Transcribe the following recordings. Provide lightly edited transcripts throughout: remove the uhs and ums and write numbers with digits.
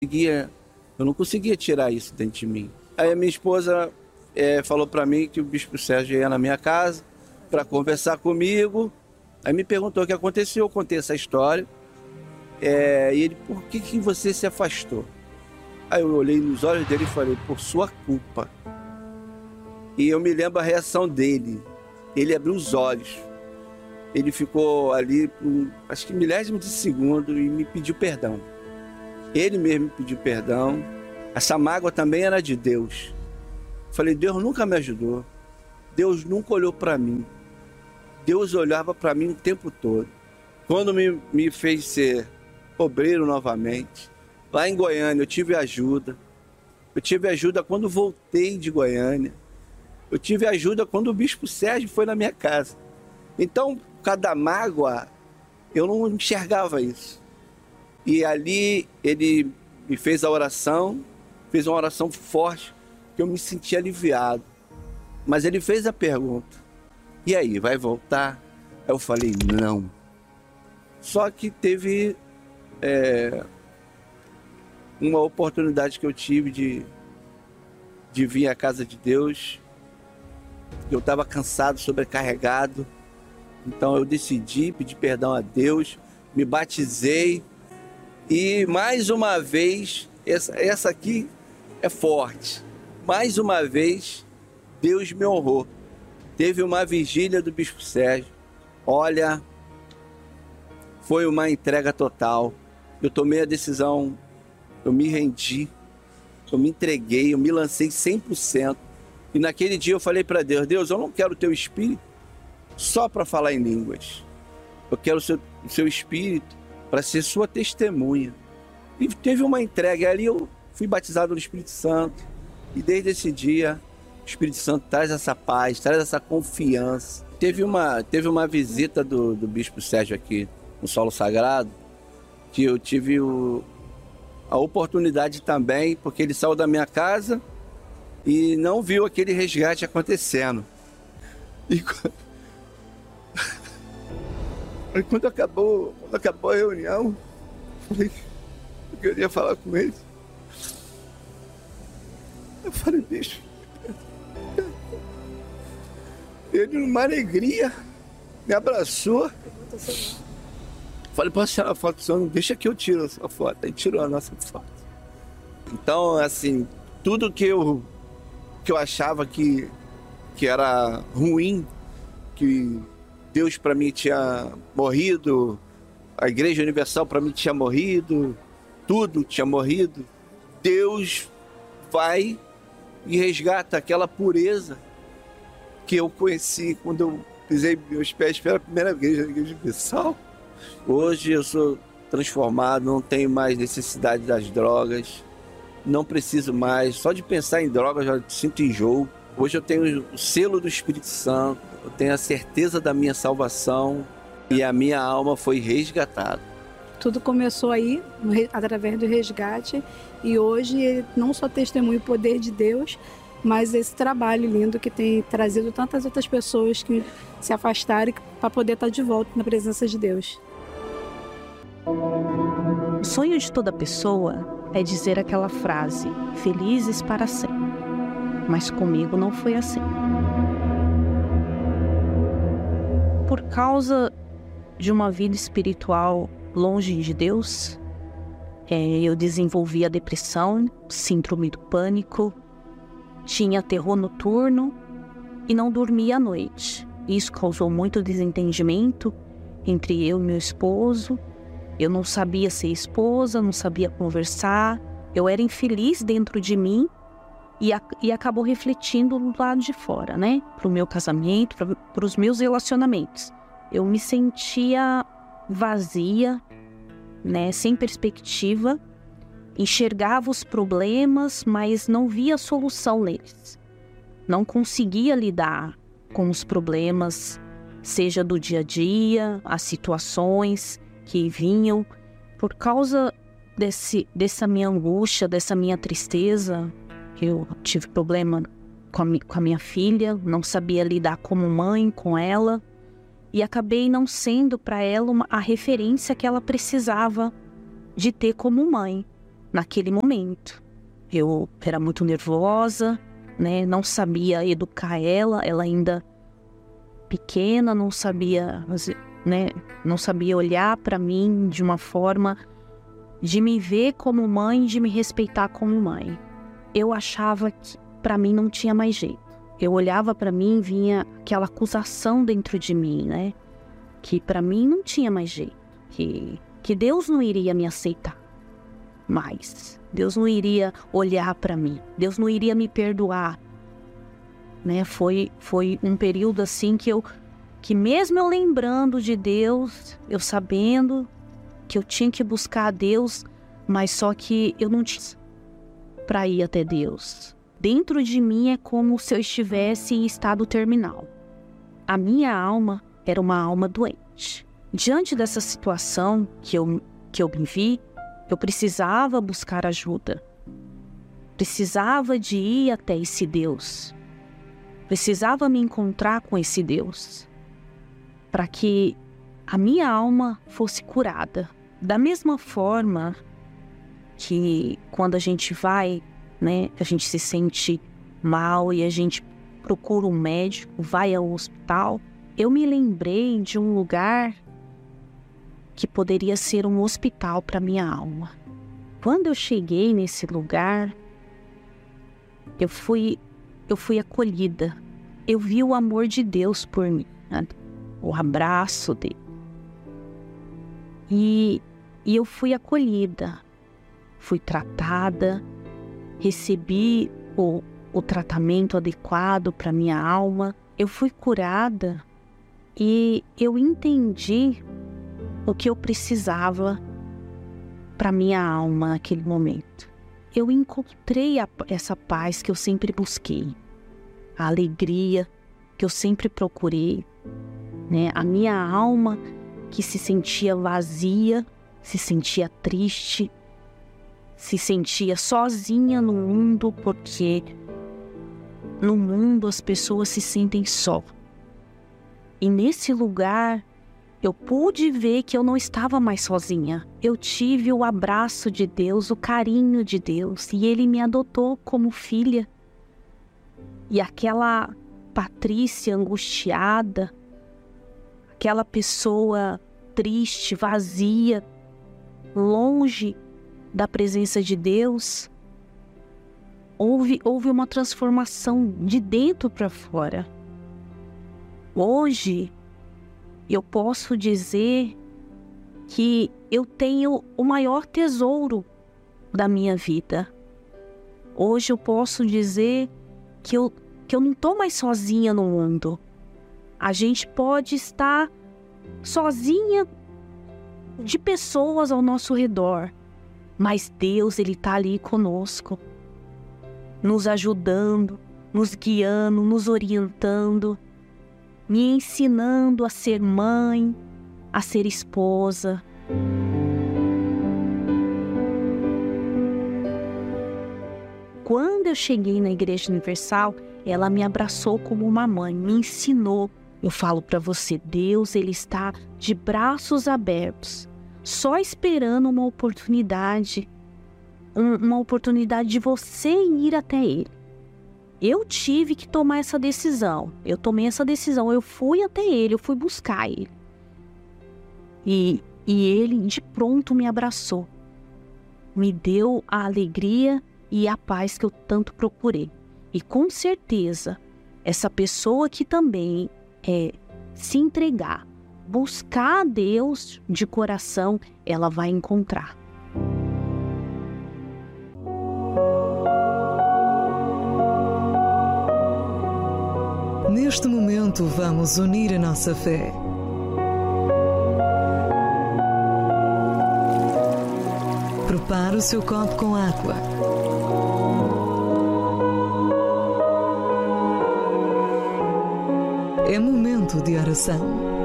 Eu não conseguia tirar isso dentro de mim. Aí a minha esposa falou para mim que o bispo Sérgio ia na minha casa para conversar comigo. Aí me perguntou o que aconteceu, eu contei essa história. E ele, por que você se afastou? Aí eu olhei nos olhos dele e falei, por sua culpa. E eu me lembro a reação dele. Ele abriu os olhos. Ele ficou ali por, acho que milésimo de segundo e me pediu perdão. Ele mesmo me pediu perdão. Essa mágoa também era de Deus. Falei, Deus nunca me ajudou. Deus nunca olhou para mim. Deus olhava para mim o tempo todo. Quando me fez ser obreiro novamente, lá em Goiânia eu tive ajuda. Eu tive ajuda quando voltei de Goiânia. Eu tive ajuda quando o bispo Sérgio foi na minha casa. Então, cada mágoa, eu não enxergava isso. E ali ele me fez a oração, fez uma oração forte, que eu me senti aliviado. Mas ele fez a pergunta, e aí, vai voltar? Eu falei, não. Só que teve uma oportunidade que eu tive de vir à casa de Deus. Eu estava cansado, sobrecarregado. Então eu decidi pedir perdão a Deus, me batizei. E mais uma vez, essa aqui é forte. Mais uma vez, Deus me honrou. Teve uma vigília do bispo Sérgio. Olha, foi uma entrega total. Eu tomei a decisão, eu me rendi, eu me entreguei, eu me lancei 100%. E naquele dia eu falei para Deus, Deus, eu não quero o teu espírito só para falar em línguas. Eu quero o seu espírito para ser sua testemunha. E teve uma entrega, e ali eu fui batizado no Espírito Santo. E desde esse dia, o Espírito Santo traz essa paz, traz essa confiança. Teve uma visita do bispo Sérgio aqui no Solo Sagrado, que eu tive a oportunidade também, porque ele saiu da minha casa e não viu aquele resgate acontecendo. E quando acabou a reunião, eu queria falar com ele. Eu falei, bicho, ele numa alegria me abraçou. Falei, posso tirar a foto? Só não deixa que eu tiro a sua foto. Aí tirou a nossa foto. Então, assim, tudo que eu achava que era ruim, que Deus para mim tinha morrido, a Igreja Universal para mim tinha morrido, tudo tinha morrido, Deus vai e resgata aquela pureza que eu conheci quando eu pisei meus pés pela primeira vez na Igreja Universal. Hoje eu sou transformado, não tenho mais necessidade das drogas, não preciso mais, só de pensar em drogas já sinto enjoo. Hoje eu tenho o selo do Espírito Santo, eu tenho a certeza da minha salvação e a minha alma foi resgatada. Tudo começou aí, através do resgate, e hoje ele não só testemunha o poder de Deus, mas esse trabalho lindo que tem trazido tantas outras pessoas que se afastaram para poder estar de volta na presença de Deus. O sonho de toda pessoa é dizer aquela frase, felizes para sempre. Mas comigo não foi assim. Por causa de uma vida espiritual longe de Deus, eu desenvolvi a depressão, síndrome do pânico, tinha terror noturno e não dormia à noite. Isso causou muito desentendimento entre eu e meu esposo. Eu não sabia ser esposa, não sabia conversar. Eu era infeliz dentro de mim e acabou refletindo do lado de fora, né? Para o meu casamento, para os meus relacionamentos. Eu me sentia vazia, né? Sem perspectiva. Enxergava os problemas, mas não via solução neles. Não conseguia lidar com os problemas, seja do dia a dia, as situações que vinham. Por causa dessa minha angústia, dessa minha tristeza, eu tive problema com a minha filha, não sabia lidar como mãe com ela, e acabei não sendo para ela a referência que ela precisava de ter como mãe. naquele momento. Eu era muito nervosa, né? Não sabia educar ela ainda pequena, não sabia, né? Não sabia olhar para mim de uma forma de me ver como mãe, de me respeitar como mãe. Eu achava que para mim não tinha mais jeito. Eu olhava para mim e vinha aquela acusação dentro de mim, né? Que para mim não tinha mais jeito, que Deus não iria me aceitar mais. Deus não iria olhar para mim, Deus não iria me perdoar, né? Foi um período assim que mesmo eu lembrando de Deus, eu sabendo que eu tinha que buscar a Deus, mas só que eu não tinha para ir até Deus. Dentro de mim é como se eu estivesse em estado terminal. A minha alma era uma alma doente. Diante dessa situação que eu me vi, eu precisava buscar ajuda. Precisava de ir até esse Deus. Precisava me encontrar com esse Deus, para que a minha alma fosse curada. Da mesma forma que quando a gente vai, né, a gente se sente mal e a gente procura um médico, vai ao hospital, eu me lembrei de um lugar que poderia ser um hospital para minha alma. Quando eu cheguei nesse lugar, eu fui acolhida. Eu vi o amor de Deus por mim, né? O abraço dele. E eu fui acolhida, fui tratada, recebi o tratamento adequado para minha alma. Eu fui curada e eu entendi o que eu precisava para minha alma naquele momento. Eu encontrei essa paz que eu sempre busquei, a alegria que eu sempre procurei, né? A minha alma que se sentia vazia, se sentia triste, se sentia sozinha no mundo, porque no mundo as pessoas se sentem só. E nesse lugar eu pude ver que eu não estava mais sozinha. Eu tive o abraço de Deus, o carinho de Deus, e Ele me adotou como filha. E aquela Patrícia angustiada, aquela pessoa triste, vazia, longe da presença de Deus, houve uma transformação de dentro para fora. Hoje, eu posso dizer que eu tenho o maior tesouro da minha vida. Hoje eu posso dizer que eu não estou mais sozinha no mundo. A gente pode estar sozinha de pessoas ao nosso redor, mas Deus, Ele está ali conosco, nos ajudando, nos guiando, nos orientando, me ensinando a ser mãe, a ser esposa. Quando eu cheguei na Igreja Universal, ela me abraçou como uma mãe, me ensinou. Eu falo para você, Deus, Ele está de braços abertos, só esperando uma oportunidade de você ir até Ele. Eu tive que tomar essa decisão. Eu tomei essa decisão. Eu fui até Ele, eu fui buscar Ele. E Ele de pronto me abraçou. Me deu a alegria e a paz que eu tanto procurei. E com certeza, essa pessoa que também se entregar, buscar a Deus de coração, ela vai encontrar. Neste momento, vamos unir a nossa fé. Prepare o seu copo com água. É momento de oração.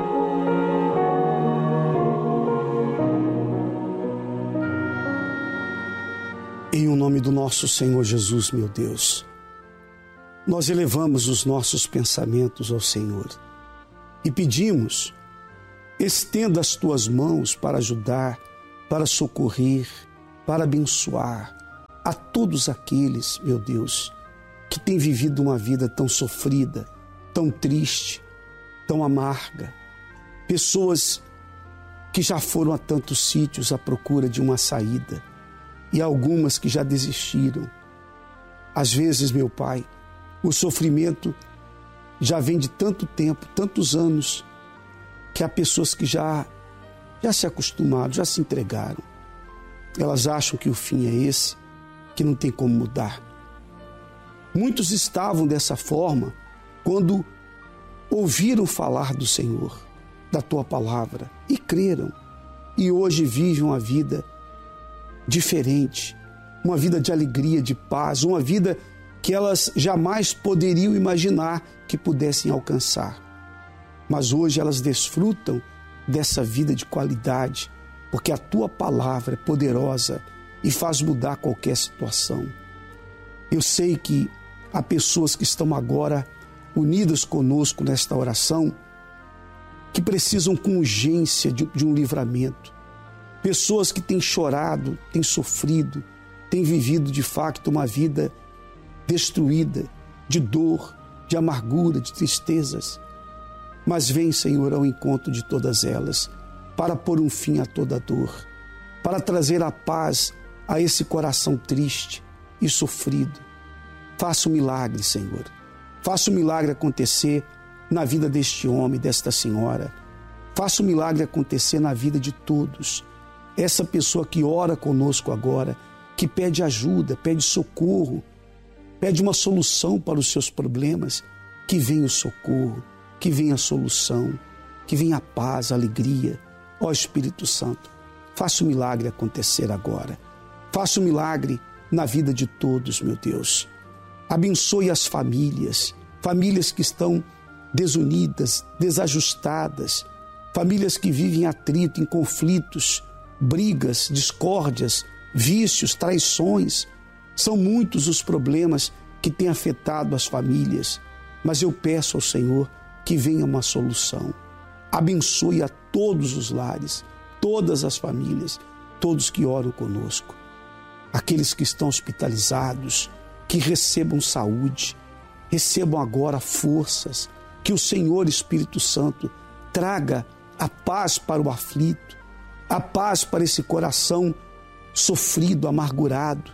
Em o nome do nosso Senhor Jesus, meu Deus, nós elevamos os nossos pensamentos ao Senhor e pedimos, estenda as tuas mãos para ajudar, para socorrer, para abençoar a todos aqueles, meu Deus, que têm vivido uma vida tão sofrida, tão triste, tão amarga. Pessoas que já foram a tantos sítios à procura de uma saída e algumas que já desistiram. Às vezes, meu Pai, o sofrimento já vem de tanto tempo, tantos anos, que há pessoas que já se acostumaram, já se entregaram. Elas acham que o fim é esse, que não tem como mudar. Muitos estavam dessa forma quando ouviram falar do Senhor, da Tua palavra, e creram. E hoje vivem uma vida diferente, uma vida de alegria, de paz, uma vida que elas jamais poderiam imaginar que pudessem alcançar. Mas hoje elas desfrutam dessa vida de qualidade, porque a Tua palavra é poderosa e faz mudar qualquer situação. Eu sei que há pessoas que estão agora unidas conosco nesta oração, que precisam com urgência de um livramento. Pessoas que têm chorado, têm sofrido, têm vivido de fato uma vida destruída, de dor, de amargura, de tristezas. Mas vem, Senhor, ao encontro de todas elas, para pôr um fim a toda dor, para trazer a paz a esse coração triste e sofrido. Faça um milagre, Senhor. Faça um milagre acontecer na vida deste homem, desta senhora. Faça um milagre acontecer na vida de todos. Essa pessoa que ora conosco agora, que pede ajuda, pede socorro, pede uma solução para os seus problemas, que venha o socorro, que venha a solução, que venha a paz, a alegria. Ó Espírito Santo, faça o milagre acontecer agora. Faça o milagre na vida de todos, meu Deus. Abençoe as famílias, famílias que estão desunidas, desajustadas, famílias que vivem em atrito, em conflitos, brigas, discórdias, vícios, traições. São muitos os problemas que têm afetado as famílias, mas eu peço ao Senhor que venha uma solução. Abençoe a todos os lares, todas as famílias, todos que oram conosco. Aqueles que estão hospitalizados, que recebam saúde, recebam agora forças, que o Senhor Espírito Santo traga a paz para o aflito, a paz para esse coração sofrido, amargurado.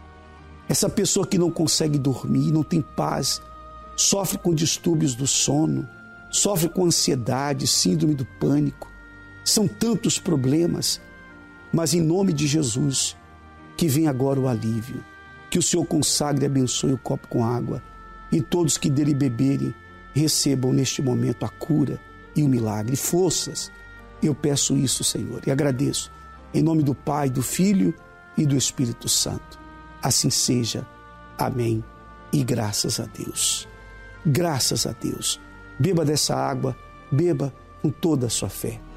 Essa pessoa que não consegue dormir, não tem paz, sofre com distúrbios do sono, sofre com ansiedade, síndrome do pânico. São tantos problemas, mas em nome de Jesus, que venha agora o alívio, que o Senhor consagre e abençoe o copo com água e todos que dele beberem recebam neste momento a cura e o milagre, forças. Eu peço isso, Senhor, e agradeço em nome do Pai, do Filho e do Espírito Santo. Assim seja. Amém. E graças a Deus. Graças a Deus. Beba dessa água, beba com toda a sua fé.